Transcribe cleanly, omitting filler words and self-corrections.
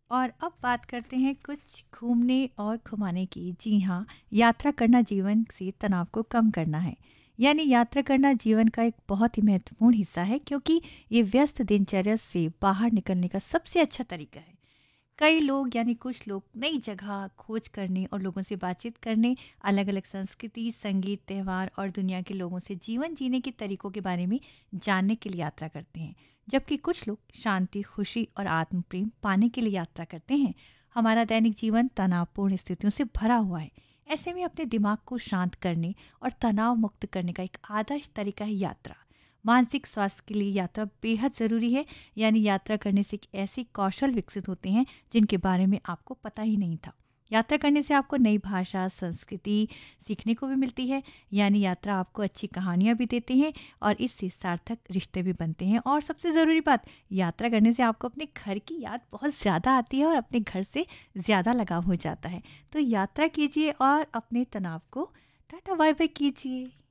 और अब बात करते हैं कुछ घूमने और घुमाने की। जी हाँ, यात्रा करना जीवन से तनाव को कम करना है। यानी यात्रा करना जीवन का एक बहुत ही महत्वपूर्ण हिस्सा है, क्योंकि ये व्यस्त दिनचर्या से बाहर निकलने का सबसे अच्छा तरीका है। कई लोग यानी कुछ लोग नई जगह खोज करने और लोगों से बातचीत करने, अलग-अलग संस्कृति, संगीत, त्योहार और दुनिया के लोगों से जीवन जीने के तरीकों के बारे में जानने के लिए यात्रा करते हैं। जबकि कुछ लोग शांति, खुशी और आत्म प्रेम पाने के लिए यात्रा करते हैं। हमारा दैनिक जीवन तनावपूर्ण स्थितियों से भरा हुआ है। ऐसे में अपने दिमाग को शांत करने और तनाव मुक्त करने का एक आदर्श तरीका है यात्रा। मानसिक स्वास्थ्य के लिए यात्रा बेहद ज़रूरी है। यानी यात्रा करने से एक ऐसे कौशल विकसित होते हैं जिनके बारे में आपको पता ही नहीं था। यात्रा करने से आपको नई भाषा, संस्कृति सीखने को भी मिलती है। यानी यात्रा आपको अच्छी कहानियाँ भी देते हैं और इससे सार्थक रिश्ते भी बनते हैं। और सबसे ज़रूरी बात, यात्रा करने से आपको अपने घर की याद बहुत ज़्यादा आती है और अपने घर से ज़्यादा लगाव हो जाता है। तो यात्रा कीजिए और अपने तनाव को टाटा बाय बाय कीजिए।